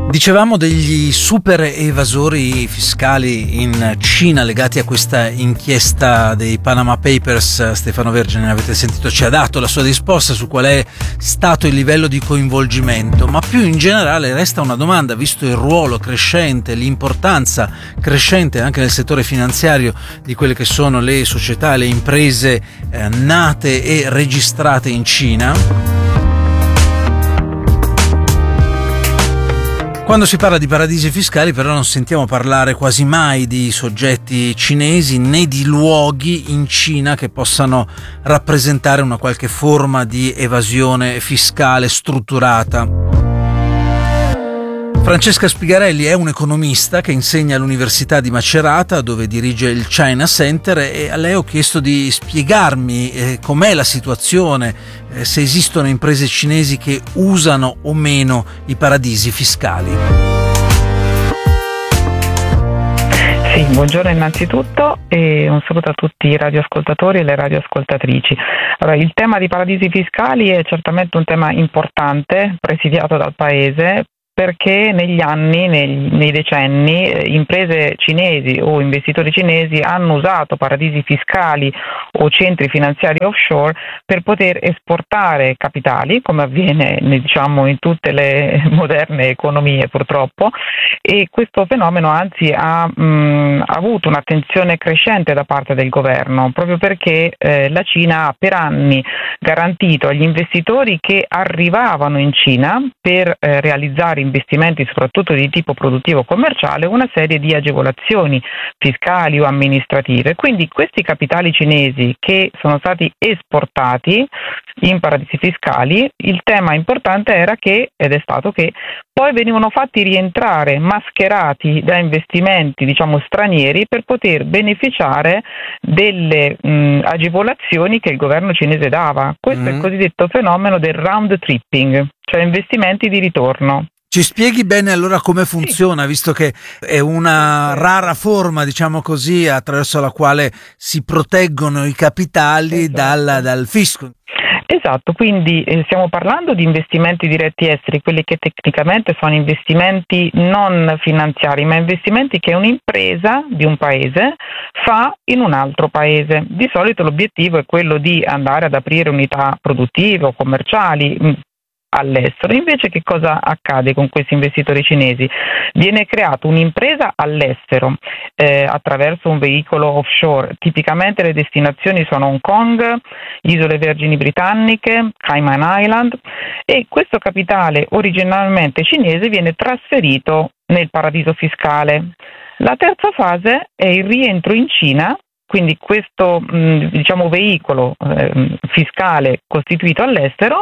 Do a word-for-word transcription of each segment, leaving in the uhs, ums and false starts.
Dicevamo degli super evasori fiscali in Cina legati a questa inchiesta dei Panama Papers. Stefano Vergine, avete sentito, ci ha dato la sua risposta su qual è stato il livello di coinvolgimento, ma più in generale resta una domanda, visto il ruolo crescente, l'importanza crescente anche nel settore finanziario di quelle che sono le società, le imprese eh, nate e registrate in Cina. Quando si parla di paradisi fiscali però non sentiamo parlare quasi mai di soggetti cinesi né di luoghi in Cina che possano rappresentare una qualche forma di evasione fiscale strutturata. Francesca Spigarelli è un'economista che insegna all'Università di Macerata, dove dirige il China Center, e a lei ho chiesto di spiegarmi eh, com'è la situazione, eh, se esistono imprese cinesi che usano o meno i paradisi fiscali. Sì, buongiorno innanzitutto e un saluto a tutti i radioascoltatori e le radioascoltatrici. Allora, il tema di paradisi fiscali è certamente un tema importante, presidiato dal Paese, perché negli anni, nei, nei decenni, eh, imprese cinesi o investitori cinesi hanno usato paradisi fiscali o centri finanziari offshore per poter esportare capitali, come avviene diciamo in tutte le moderne economie purtroppo, e questo fenomeno anzi ha mh, avuto un'attenzione crescente da parte del governo, proprio perché eh, la Cina ha per anni garantito agli investitori che arrivavano in Cina per eh, realizzare investimenti soprattutto di tipo produttivo commerciale una serie di agevolazioni fiscali o amministrative. Quindi questi capitali cinesi che sono stati esportati in paradisi fiscali, il tema importante era che, ed è stato che, poi venivano fatti rientrare mascherati da investimenti diciamo stranieri per poter beneficiare delle mh, agevolazioni che il governo cinese dava. Questo mm. è il cosiddetto fenomeno del round tripping, cioè investimenti di ritorno. Ci spieghi bene allora come funziona, sì, visto che è una rara forma, diciamo così, attraverso la quale si proteggono i capitali esatto. dal, dal fisco. Esatto, quindi eh, stiamo parlando di investimenti diretti esteri, quelli che tecnicamente sono investimenti non finanziari, ma investimenti che un'impresa di un paese fa in un altro paese. Di solito l'obiettivo è quello di andare ad aprire unità produttive o commerciali mh, all'estero. Invece che cosa accade con questi investitori cinesi? Viene creata un'impresa all'estero eh, attraverso un veicolo offshore. Tipicamente le destinazioni sono Hong Kong, Isole Vergini Britanniche, Cayman Island, e questo capitale originalmente cinese viene trasferito nel paradiso fiscale. La terza fase è il rientro in Cina. Quindi questo mh, diciamo veicolo eh, fiscale costituito all'estero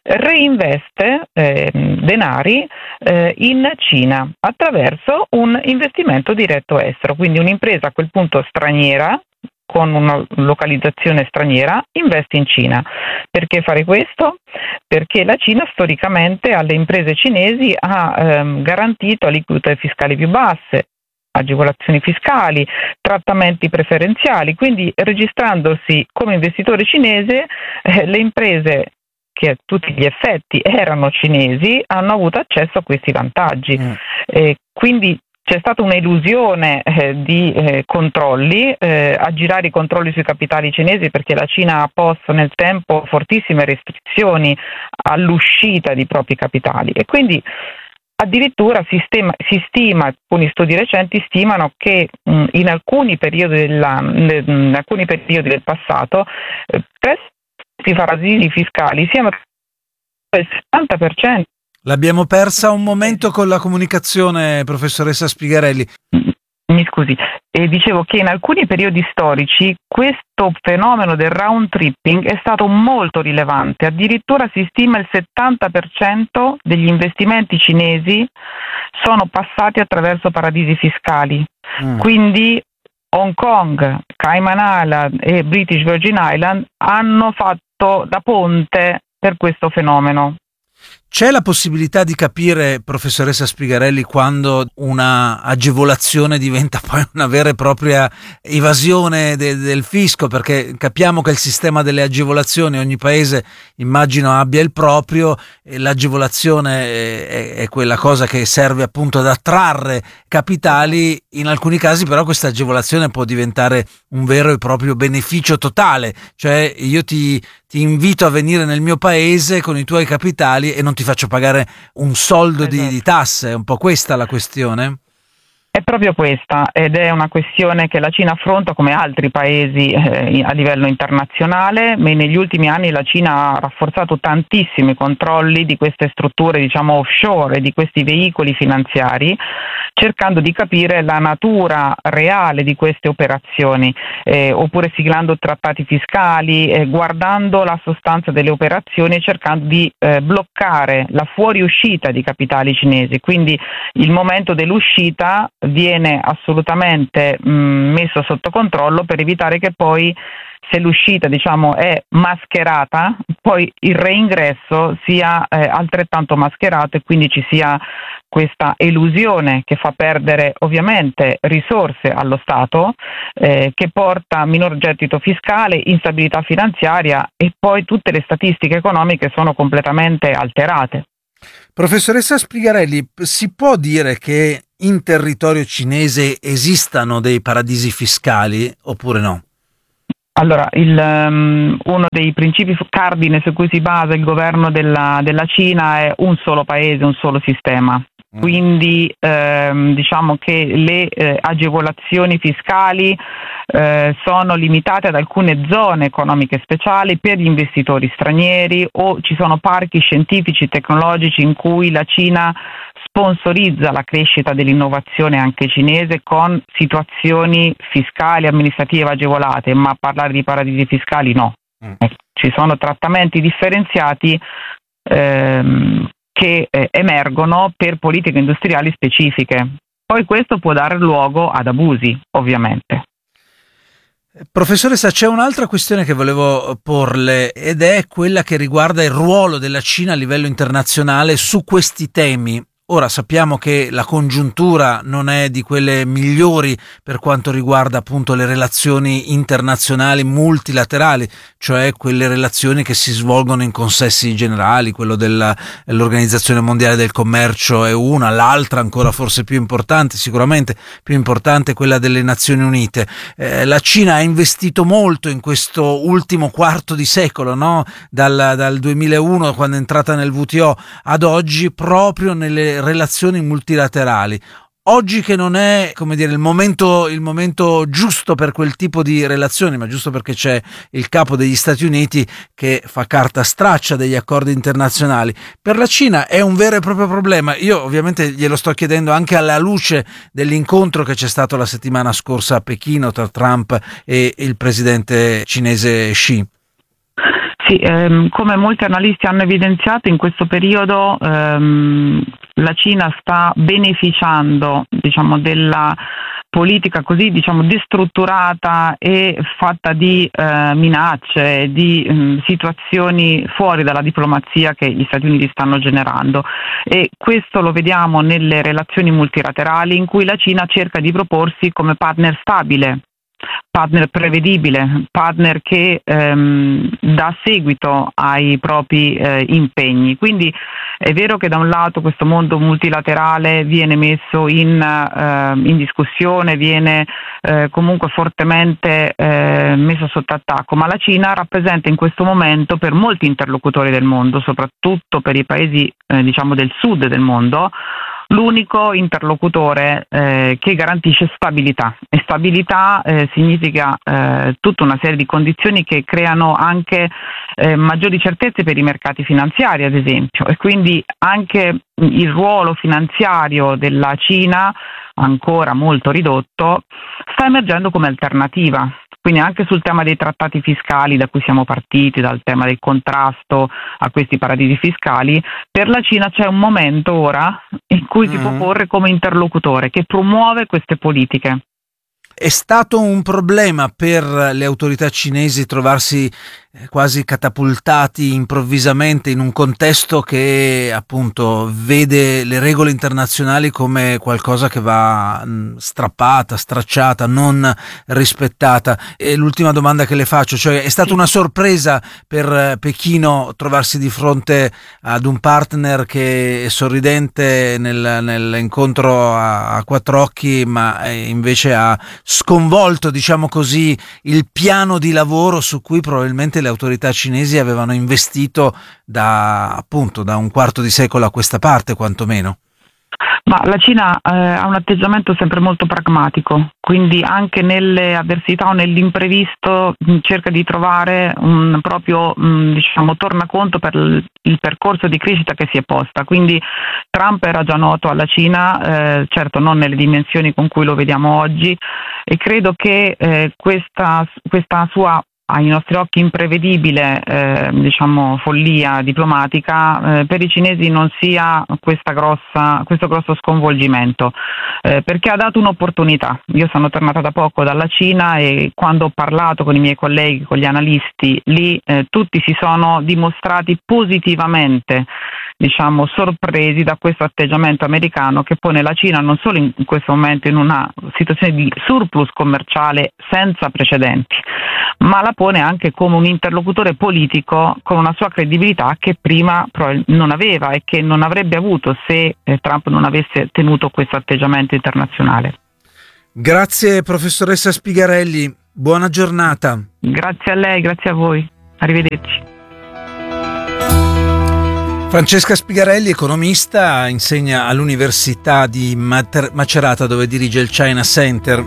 reinveste eh, denari eh, in Cina attraverso un investimento diretto estero. Quindi un'impresa a quel punto straniera, con una localizzazione straniera, investe in Cina. Perché fare questo? Perché la Cina storicamente alle imprese cinesi ha ehm, garantito aliquote fiscali più basse, agevolazioni fiscali, trattamenti preferenziali, quindi registrandosi come investitore cinese eh, le imprese che a tutti gli effetti erano cinesi hanno avuto accesso a questi vantaggi. Mm. Eh, quindi c'è stata un'elusione eh, di eh, controlli, eh, aggirare i controlli sui capitali cinesi, perché la Cina ha posto nel tempo fortissime restrizioni all'uscita di propri capitali e quindi addirittura si stima, si stima, alcuni studi recenti stimano che mh, in alcuni periodi in alcuni periodi del passato eh, questi paradisi fiscali siano il settanta per cento. L'abbiamo persa un momento con la comunicazione, professoressa Spigarelli. Mi scusi, e dicevo che in alcuni periodi storici questo fenomeno del round tripping è stato molto rilevante, addirittura si stima il settanta per cento degli investimenti cinesi sono passati attraverso paradisi fiscali, mm. quindi Hong Kong, Cayman Island e British Virgin Island hanno fatto da ponte per questo fenomeno. C'è la possibilità di capire, professoressa Spigarelli, quando una agevolazione diventa poi una vera e propria evasione de- del fisco? Perché capiamo che il sistema delle agevolazioni, ogni paese immagino abbia il proprio, e l'agevolazione è, è quella cosa che serve appunto ad attrarre capitali. In alcuni casi però questa agevolazione può diventare un vero e proprio beneficio totale, cioè io ti ti invito a venire nel mio paese con i tuoi capitali e non ti faccio pagare un soldo esatto. di, di tasse. È un po' questa la questione? È proprio questa, ed è una questione che la Cina affronta come altri paesi eh, a livello internazionale, ma negli ultimi anni la Cina ha rafforzato tantissimi controlli di queste strutture, diciamo offshore, di questi veicoli finanziari, cercando di capire la natura reale di queste operazioni, eh, oppure siglando trattati fiscali, eh, guardando la sostanza delle operazioni e cercando di eh, bloccare la fuoriuscita di capitali cinesi. Quindi il momento dell'uscita viene assolutamente mh, messo sotto controllo per evitare che poi, se l'uscita diciamo è mascherata, poi il reingresso sia eh, altrettanto mascherato e quindi ci sia questa elusione che fa perdere ovviamente risorse allo Stato, eh, che porta a minor gettito fiscale, instabilità finanziaria e poi tutte le statistiche economiche sono completamente alterate. Professoressa Spigarelli, si può dire che in territorio cinese esistano dei paradisi fiscali oppure no? Allora, il, um, uno dei principi cardine su cui si basa il governo della, della Cina è un solo paese, un solo sistema. Quindi ehm, diciamo che le eh, agevolazioni fiscali eh, sono limitate ad alcune zone economiche speciali per gli investitori stranieri, o ci sono parchi scientifici tecnologici in cui la Cina sponsorizza la crescita dell'innovazione anche cinese con situazioni fiscali amministrative agevolate, ma parlare di paradisi fiscali no. Mm. Eh, ci sono trattamenti differenziati ehm, che eh, emergono per politiche industriali specifiche. Poi questo può dare luogo ad abusi, ovviamente. Professoressa, c'è un'altra questione che volevo porle ed è quella che riguarda il ruolo della Cina a livello internazionale su questi temi. Ora sappiamo che la congiuntura non è di quelle migliori per quanto riguarda appunto le relazioni internazionali multilaterali, cioè quelle relazioni che si svolgono in consessi generali. Quello dell'Organizzazione Mondiale del Commercio è una, l'altra ancora forse più importante, sicuramente più importante, quella delle Nazioni Unite. Eh, la Cina ha investito molto in questo ultimo quarto di secolo, no? Dal, dal duemilauno, quando è entrata nel W T O, ad oggi, proprio nelle relazioni multilaterali. Oggi che non è, come dire, il momento, il momento giusto per quel tipo di relazioni, ma giusto perché c'è il capo degli Stati Uniti che fa carta straccia degli accordi internazionali, per la Cina è un vero e proprio problema. Io ovviamente glielo sto chiedendo anche alla luce dell'incontro che c'è stato la settimana scorsa a Pechino tra Trump e il presidente cinese Xi. Sì, ehm, come molti analisti hanno evidenziato, in questo periodo ehm, la Cina sta beneficiando, diciamo, della politica così, diciamo, destrutturata e fatta di eh, minacce, di mh, situazioni fuori dalla diplomazia che gli Stati Uniti stanno generando, e questo lo vediamo nelle relazioni multilaterali in cui la Cina cerca di proporsi come partner stabile, partner prevedibile, partner che ehm, dà seguito ai propri eh, impegni. Quindi è vero che da un lato questo mondo multilaterale viene messo in, eh, in discussione, viene eh, comunque fortemente eh, messo sotto attacco, ma la Cina rappresenta in questo momento per molti interlocutori del mondo, soprattutto per i paesi eh, diciamo del sud del mondo, l'unico interlocutore eh, che garantisce stabilità, e stabilità eh, significa eh, tutta una serie di condizioni che creano anche eh, maggiori certezze per i mercati finanziari, ad esempio, e quindi anche il ruolo finanziario della Cina, ancora molto ridotto, sta emergendo come alternativa. Quindi anche sul tema dei trattati fiscali, da cui siamo partiti, dal tema del contrasto a questi paradisi fiscali, per la Cina c'è un momento ora in cui mm. si può porre come interlocutore che promuove queste politiche. È stato un problema per le autorità cinesi trovarsi quasi catapultati improvvisamente in un contesto che appunto vede le regole internazionali come qualcosa che va strappata, stracciata, non rispettata. E l'ultima domanda che le faccio, cioè è stata una sorpresa per Pechino trovarsi di fronte ad un partner che è sorridente nel, nell'incontro a, a quattro occhi, ma invece ha sconvolto, diciamo così, il piano di lavoro su cui probabilmente le autorità cinesi avevano investito da appunto da un quarto di secolo a questa parte, quantomeno? Ma la Cina eh, ha un atteggiamento sempre molto pragmatico, quindi anche nelle avversità o nell'imprevisto mh, cerca di trovare un proprio mh, diciamo tornaconto per l- il percorso di crescita che si è posta. Quindi Trump era già noto alla Cina, eh, certo non nelle dimensioni con cui lo vediamo oggi, e credo che eh, questa, questa sua ai nostri occhi imprevedibile eh, diciamo follia diplomatica eh, per i cinesi non sia questa grossa, questo grosso sconvolgimento, eh, perché ha dato un'opportunità. Io sono tornata da poco dalla Cina e quando ho parlato con i miei colleghi, con gli analisti lì, eh, tutti si sono dimostrati positivamente diciamo sorpresi da questo atteggiamento americano che pone la Cina non solo in questo momento in una situazione di surplus commerciale senza precedenti, ma la pone anche come un interlocutore politico con una sua credibilità che prima non aveva e che non avrebbe avuto se Trump non avesse tenuto questo atteggiamento internazionale. Grazie professoressa Spigarelli, buona giornata. Grazie a lei, grazie a voi, arrivederci. Francesca Spigarelli, economista, insegna all'Università di Macerata dove dirige il China Center.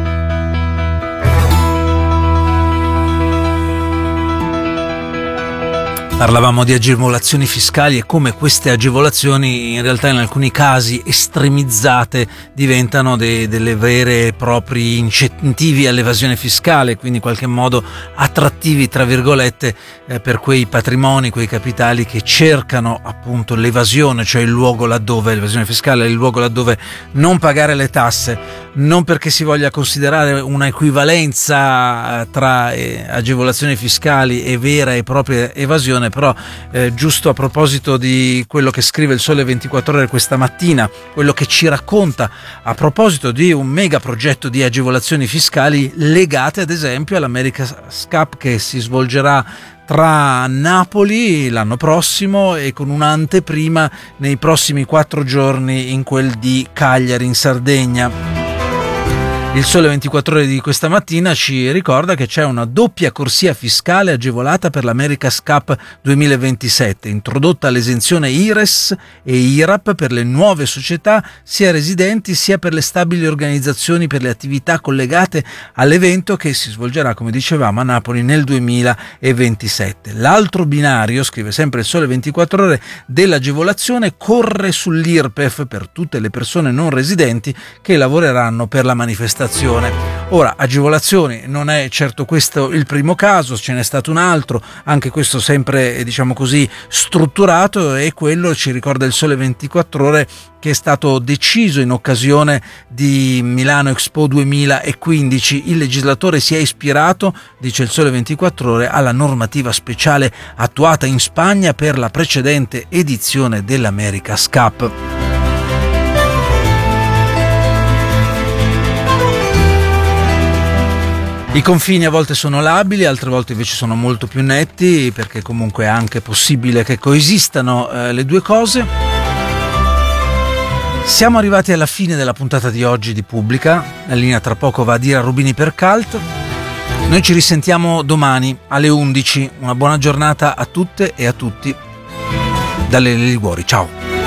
Parlavamo di agevolazioni fiscali e come queste agevolazioni in realtà in alcuni casi estremizzate diventano de- delle vere e propri incentivi all'evasione fiscale, quindi in qualche modo attrattivi tra virgolette eh, per quei patrimoni, quei capitali che cercano appunto l'evasione, cioè il luogo laddove l'evasione fiscale è il luogo laddove non pagare le tasse, non perché si voglia considerare una equivalenza tra eh, agevolazioni fiscali e vera e propria evasione. Però eh, giusto a proposito di quello che scrive il Sole ventiquattro Ore questa mattina, quello che ci racconta a proposito di un mega progetto di agevolazioni fiscali legate ad esempio all'America's Cup che si svolgerà tra Napoli l'anno prossimo e con un'anteprima nei prossimi quattro giorni in quel di Cagliari in Sardegna. Il Sole ventiquattro Ore di questa mattina ci ricorda che c'è una doppia corsia fiscale agevolata per l'America's Cup duemilaventisette, introdotta l'esenzione I R E S e I R A P per le nuove società sia residenti sia per le stabili organizzazioni per le attività collegate all'evento che si svolgerà, come dicevamo, a Napoli nel duemilaventisette. L'altro binario, scrive sempre il Sole ventiquattro Ore, dell'agevolazione corre sull'I R P E F per tutte le persone non residenti che lavoreranno per la manifestazione. Ora, agevolazioni non è certo questo il primo caso, ce n'è stato un altro, anche questo sempre diciamo così strutturato, e quello ci ricorda il Sole ventiquattro Ore che è stato deciso in occasione di Milano Expo duemilaquindici. Il legislatore si è ispirato, dice il Sole ventiquattro Ore, alla normativa speciale attuata in Spagna per la precedente edizione dell'America's Cup. I confini a volte sono labili, altre volte invece sono molto più netti, perché comunque è anche possibile che coesistano eh, le due cose. Siamo arrivati alla fine della puntata di oggi di Pubblica, la linea tra poco va a dire a Rubini per Cult. Noi ci risentiamo domani alle undici, una buona giornata a tutte e a tutti dalle Liguori, ciao!